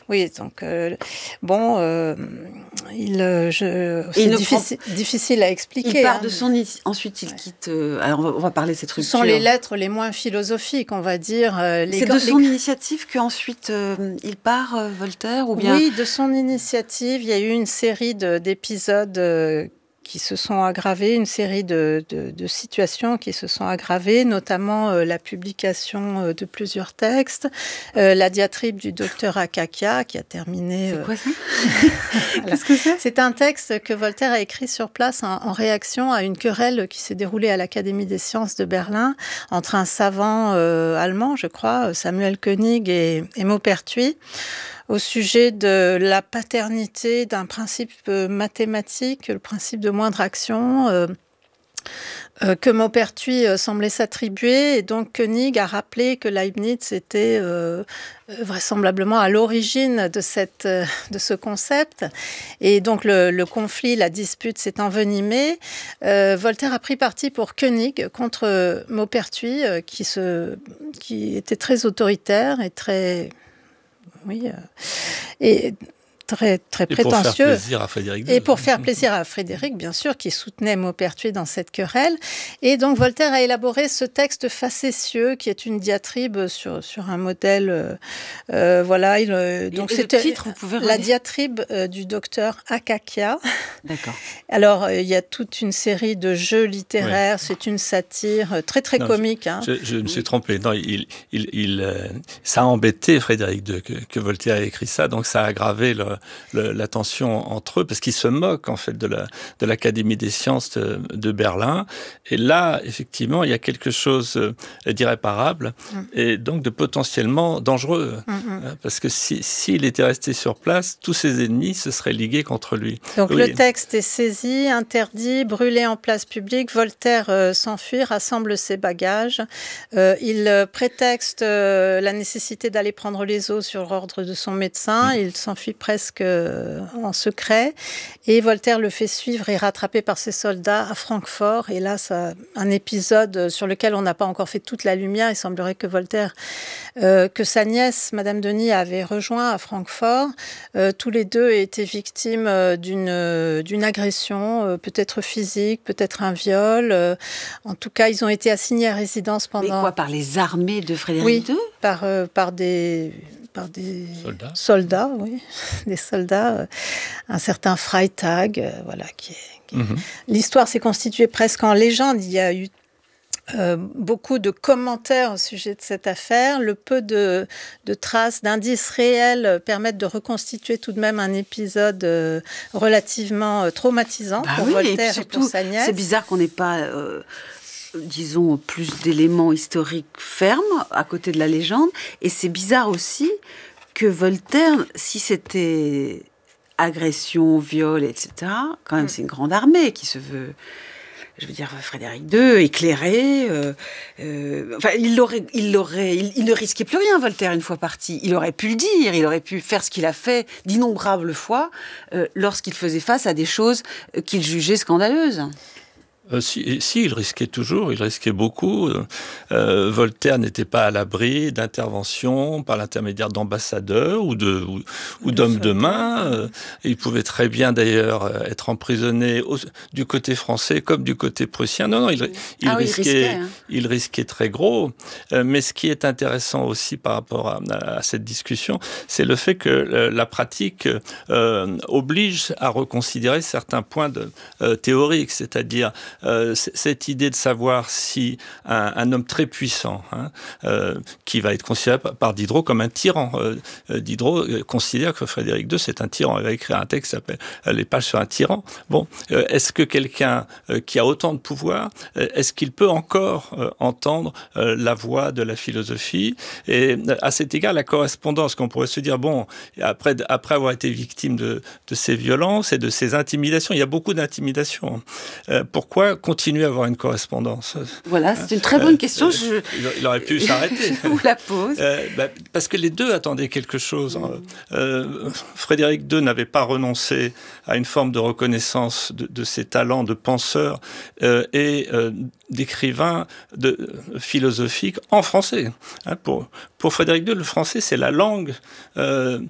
Oui, donc difficile à expliquer. Il part de son ensuite il quitte. Alors on va parler de cette rupture. Ce sont les lettres les moins philosophiques, on va dire. C'est de son initiative qu'ensuite il part, Voltaire, ou bien? Oui, de son initiative. Il y a eu une série d'épisodes qui se sont aggravés, une série de situations qui se sont aggravées, notamment la publication de plusieurs textes, la diatribe du docteur Akakia qui a terminé... C'est quoi ça? Qu'est-ce que c'est? C'est un texte que Voltaire a écrit sur place en réaction à une querelle qui s'est déroulée à l'Académie des sciences de Berlin entre un savant allemand, je crois, Samuel Koenig et Maupertuis, au sujet de la paternité d'un principe mathématique, le principe de moindre action, que Maupertuis semblait s'attribuer. Et donc Koenig a rappelé que Leibniz était vraisemblablement à l'origine de ce concept. Et donc le conflit, la dispute s'est envenimée. Voltaire a pris parti pour Koenig contre Maupertuis, qui était très autoritaire et très... Oui, et très, très prétentieux. Pour faire plaisir à Frédéric II. Et pour faire plaisir à Frédéric, bien sûr, qui soutenait Maupertuis dans cette querelle. Et donc Voltaire a élaboré ce texte facétieux, qui est une diatribe sur un modèle... voilà. Donc c'était le titre, vous pouvez la diatribe du docteur Akakia. D'accord. Alors, il y a toute une série de jeux littéraires. Oui. C'est une satire très, très comique. Je me suis trompé. Non, ça a embêté Frédéric II que Voltaire ait écrit ça. Donc, ça a aggravé la tension entre eux, parce qu'ils se moquent en fait de l'Académie des sciences de Berlin. Et là, effectivement, il y a quelque chose d'irréparable et donc de potentiellement dangereux. Parce que s'il était resté sur place, tous ses ennemis se seraient ligués contre lui. Donc le texte est saisi, interdit, brûlé en place publique. Voltaire s'enfuit, rassemble ses bagages. Il prétexte la nécessité d'aller prendre les eaux sur ordre de son médecin. Il s'enfuit presque en secret. Et Voltaire le fait suivre et rattraper par ses soldats à Francfort. Et là, c'est un épisode sur lequel on n'a pas encore fait toute la lumière. Il semblerait que Voltaire, que sa nièce, Madame Denis, avait rejoint à Francfort. Tous les deux étaient victimes d'une agression, peut-être physique, peut-être un viol. En tout cas, ils ont été assignés à résidence pendant... Mais quoi, par les armées de Frédéric II ? Oui, par des soldats, oui, des soldats, un certain Freytag, voilà, L'histoire s'est constituée presque en légende. Il y a eu beaucoup de commentaires au sujet de cette affaire. Le peu de traces, d'indices réels permettent de reconstituer tout de même un épisode relativement traumatisant pour Voltaire et pour sa nièce. C'est bizarre qu'on n'ait pas... disons, plus d'éléments historiques fermes à côté de la légende. Et c'est bizarre aussi que Voltaire, si c'était agression, viol, etc., quand même, c'est une grande armée qui se veut... Je veux dire, Frédéric II, éclairé, il ne risquait plus rien, Voltaire, une fois parti. Il aurait pu le dire, il aurait pu faire ce qu'il a fait d'innombrables fois lorsqu'il faisait face à des choses qu'il jugeait scandaleuses. Il risquait toujours, il risquait beaucoup. Voltaire n'était pas à l'abri d'interventions par l'intermédiaire d'ambassadeurs ou d'hommes de main. Il pouvait très bien d'ailleurs être emprisonné du côté français comme du côté prussien. Non, il risquait très gros. Mais ce qui est intéressant aussi par rapport à cette discussion, c'est le fait que la pratique oblige à reconsidérer certains points théoriques, c'est-à-dire cette idée de savoir si un homme très puissant, qui va être considéré par Diderot comme un tyran. Diderot considère que Frédéric II, c'est un tyran. Il va écrire un texte qui s'appelle « Les pages sur un tyran ». Bon, est-ce que quelqu'un qui a autant de pouvoir, est-ce qu'il peut encore entendre la voix de la philosophie ? Et à cet égard, la correspondance, qu'on pourrait se dire, bon, après avoir été victime de ces violences et de ces intimidations, il y a beaucoup d'intimidations. Pourquoi continuer à avoir une correspondance ? Voilà, c'est une très bonne question. Il aurait pu s'arrêter. Je vous la pose. Parce que les deux attendaient quelque chose. Frédéric II n'avait pas renoncé à une forme de reconnaissance de ses talents de penseur et d'écrivain philosophique en français. Pour Frédéric II, le français, c'est la langue